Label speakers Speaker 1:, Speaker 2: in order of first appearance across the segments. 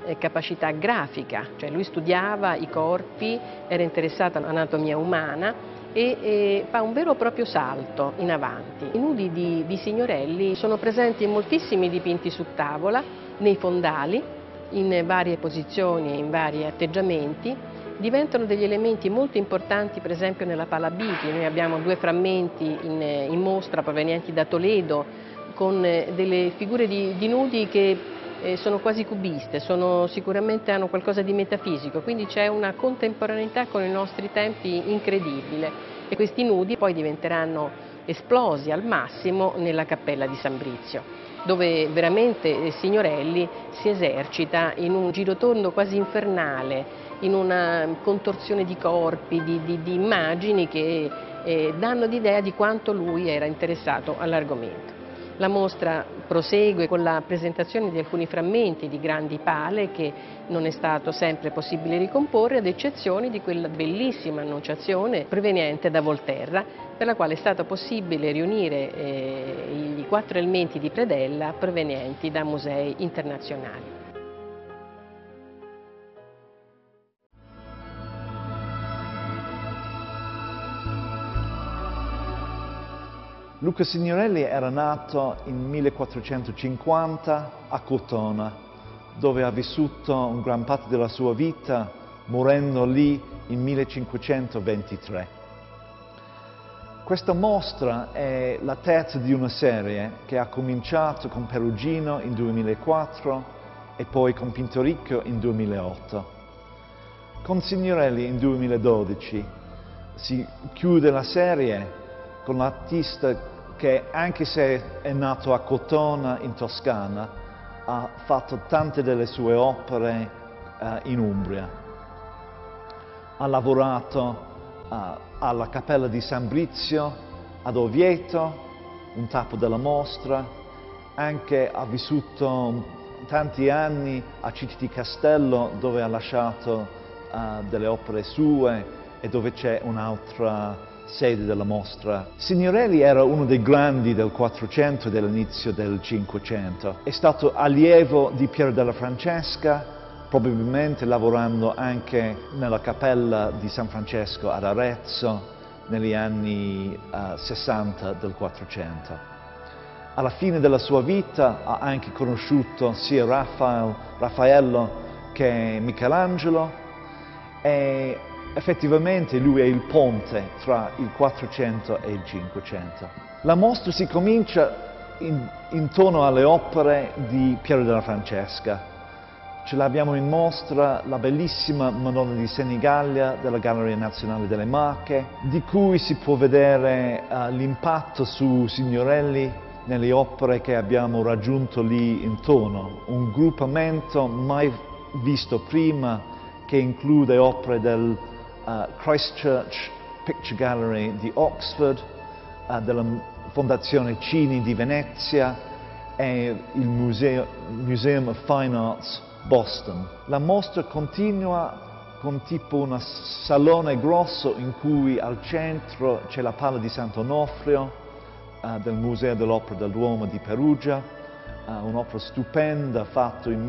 Speaker 1: capacità grafica, cioè lui studiava i corpi, era interessato all'anatomia umana e fa un vero e proprio salto in avanti. I nudi di Signorelli sono presenti in moltissimi dipinti su tavola, nei fondali, in varie posizioni e in vari atteggiamenti. Diventano degli elementi molto importanti per esempio nella Pala Biti. Noi abbiamo 2 frammenti in mostra provenienti da Toledo con delle figure di nudi che sono quasi cubiste, sicuramente hanno qualcosa di metafisico, quindi c'è una contemporaneità con i nostri tempi incredibile e questi nudi poi diventeranno esplosi al massimo nella cappella di San Brizio, dove veramente Signorelli si esercita in un girotondo quasi infernale, in una contorsione di corpi, di immagini che danno l'idea di quanto lui era interessato all'argomento. La mostra prosegue con la presentazione di alcuni frammenti di grandi pale che non è stato sempre possibile ricomporre, ad eccezione di quella bellissima Annunciazione proveniente da Volterra, per la quale è stato possibile riunire i 4 elementi di predella provenienti da musei internazionali.
Speaker 2: Luca Signorelli era nato in 1450 a Cortona, dove ha vissuto una gran parte della sua vita, morendo lì in 1523. Questa mostra è la terza di una serie che ha cominciato con Perugino in 2004 e poi con Pinturicchio in 2008. Con Signorelli in 2012 si chiude la serie con l'artista che, anche se è nato a Cortona in Toscana, ha fatto tante delle sue opere in Umbria. Ha lavorato alla Cappella di San Brizio ad Oviedo, un tappo della mostra, anche ha vissuto tanti anni a Città di Castello, dove ha lasciato delle opere sue e dove c'è un'altra sede della mostra. Signorelli era uno dei grandi del 400 e dell'inizio del 500. È stato allievo di Piero della Francesca, probabilmente lavorando anche nella cappella di San Francesco ad Arezzo negli anni 60 del 400. Alla fine della sua vita ha anche conosciuto sia Raffaello che Michelangelo e effettivamente lui è il ponte tra il 400 e il 500. La mostra si comincia intorno alle opere di Piero della Francesca. Ce l'abbiamo in mostra la bellissima Madonna di Senigallia della Galleria Nazionale delle Marche, di cui si può vedere l'impatto su Signorelli nelle opere che abbiamo raggiunto lì intorno. Un gruppamento mai visto prima che include opere del Christ Church Picture Gallery di Oxford, della Fondazione Cini di Venezia e il Museum of Fine Arts Boston. La mostra continua con tipo un salone grosso in cui al centro c'è la Pala di Sant'Onofrio del Museo dell'Opera del Duomo di Perugia, un'opera stupenda fatta in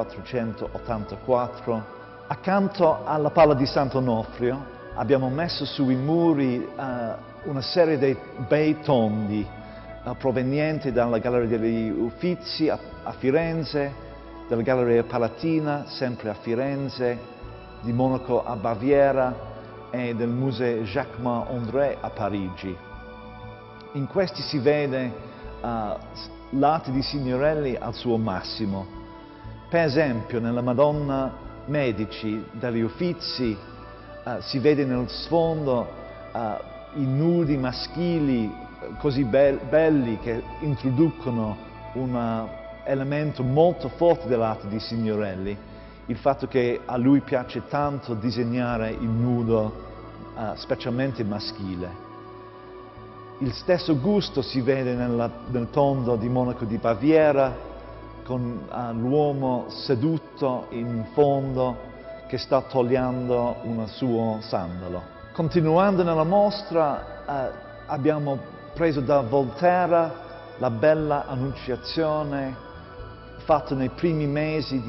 Speaker 2: 1484. Accanto alla Pala di Sant'Onofrio abbiamo messo sui muri una serie di bei tondi provenienti dalla Galleria degli Uffizi a Firenze, dalla Galleria Palatina, sempre a Firenze, di Monaco a Baviera e del Museo Jacquemart-André a Parigi. In questi si vede l'arte di Signorelli al suo massimo. Per esempio nella Madonna Medici dagli Uffizi si vede nel sfondo i nudi maschili così belli che introducono un elemento molto forte dell'arte di Signorelli, il fatto che a lui piace tanto disegnare il nudo, specialmente maschile. Il stesso gusto si vede nel tondo di Monaco di Baviera, con l'uomo seduto in fondo che sta togliendo un suo sandalo. Continuando nella mostra abbiamo preso da Volterra la bella Annunciazione fatta nei primi mesi